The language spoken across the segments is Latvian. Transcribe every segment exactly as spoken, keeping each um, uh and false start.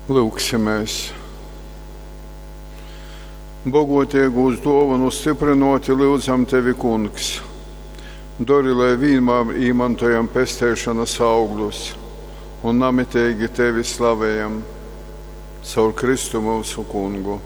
Lūksimies. Bogotie gūs dāvanu stiprinoti lūdzam Tevi, Kungs. Dori, lai vienmēr izmantojam pestēšanas augļus un namitīgi Tevi slavējam caur Kristu mūsu Kungu.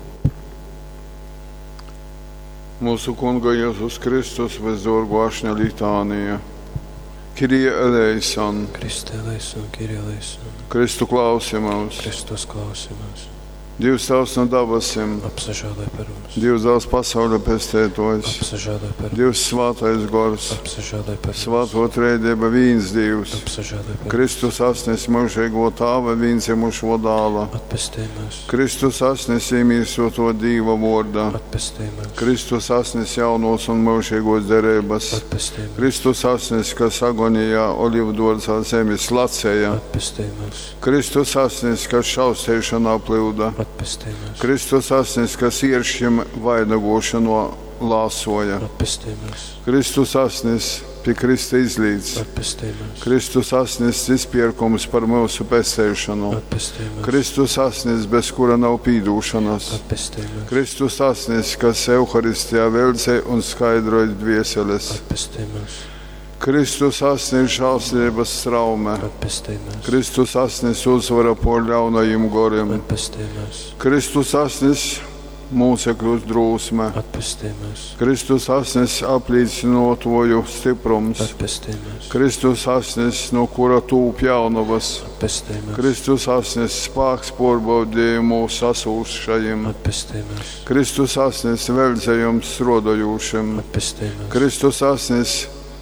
Mūsu Kunga Jēzus Kristus visdārgākā litānija. Kyrie eleison. Kriste eleison, Kyrie eleison. Kristu klausi mūs. Kristus klausi mūs. Dievs Tavs no dabasim. Apsažādā par mums. Dievs Dēls pasaules pestētojs. Apsažādā par mums. Dievs Svētais Gors. Apsažādā par mums. Svēto trejība viens Dievs. Apsažādā par mums. Kristus asnes mūžīgo Tēva vienzimušo dēla. Atpestī mūs. Kristus asnes iemīļoto Dieva vārdā. Atpestī mūs. Kristus asnes jaunos un mūžīgos derības. Atpestī mūs. Kristus asnes, kas agonijā olivdārzā zemes lacēja. Atpestī mūs. Kristus asnes, kas šausēšanā plūda. Atpestī mūs. Kristus asnes, kas ieršiem vainagošanu lāsoja. Atpestī mūs. Kristus asnes pie Krista izlīdz. Atpestī mūs. Kristus asnes izpirkums par mūsu pestēšanu. Atpestī mūs. Kristus asnes, bez kura nav pīdūšanas. Atpestī mūs. Kristus asnes, kas Euharistijā veldzē un skaidroja dvieseles. Atpestī mūs. Kristus asnes žēlstības traume. Atpestī mūs. Kristus asnes uzvara por ļaunajiem goriem. Atpestī mūs. Kristus asnes mūcekļus drūsme. Atpestī mūs. Kristus asnes apliecinotoju stiprums. Atpestī mūs. Kristus asnes, no kura tūp jaunavas. Atpestī mūs. Kristus asnes spēks porbaudījumu sasūšajiem. Atpestī mūs. Kristus asnes veldzējums rodojūšiem. Atpestī mūs. Kristus asnes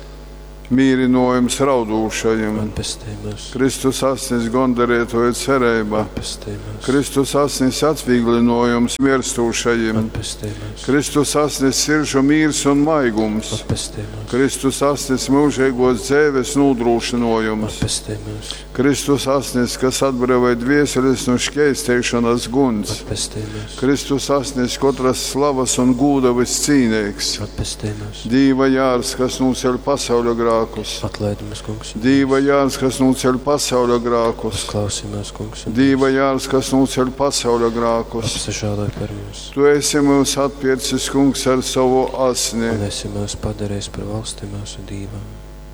mīrinojums raudūšajiem. Atpestī mūs. Kristus asnes gondarētoja cerība. Atpestī mūs. Kristus asnes atvieglinojums mirstūšajiem. Atpestī mūs. Kristus asnes siržu mīrs un maigums. Atpestī mūs. Kristus asnes mūžīgos dzēves nodrošinojums. Atpestī mūs. Kristus asnes, kas atbrīvoja dvieseles no šķēstēšanas guns. Atpestī mūs. Kristus asnes katras slavas un gūdavas cīnīgs. Atpestī mūs. Dīva jārs, kas nuceļ pasauļa grākus. Atlaidi mūs, Kungs. Dīva jārs, kas nuceļ pasauļa grākus. Klausī mūs, Kungs. Dīva jārs, kas nuceļ pasauļa grākus. Apsažādā par mums. Tu esi mūs atpircis, Kungs, ar savu asni. Un esi mūs padarījis par valsti mūsu dīvām.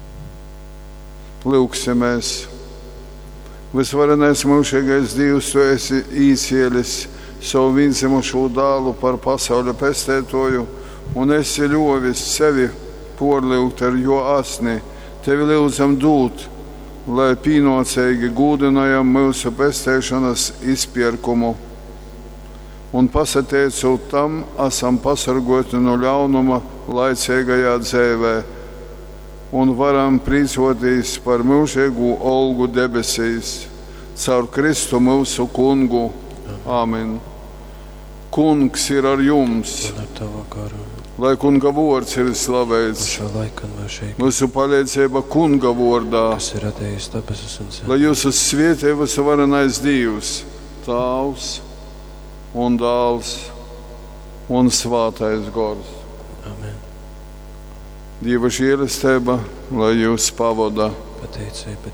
Lūksimies. Visvarenais mūžīgais Dievs, Tu esi īcēlis savu vienzimušo dēlu par pasaules pestētoju un esi ļovis sevi porlūgt ar jo asni. Tevi lūdzam dūt, lai pīnocīgi gūdinājam mūsu pestēšanas izpirkumu un pasateicot tam, esam pasargoti no ļaunuma laicīgajā dzēvē un varam prīcoties par mūžīgu olgu debesīs, caur Kristu mūsu Kungu. Āmen. Kungs ir ar jums. Un ar tavu garu. Lai Kunga vārds ir slavēts. Šo laiku un mūžīgi. Mūsu palīdzība Kunga vārdā. Kas ir radījis debesis un zemi. Lai jūsu svētī visvarenais Dievs, Tēvs un Dēls un Svētais Gors. Amen. Dieva žēlastība, lai jūs pavada. Pateicība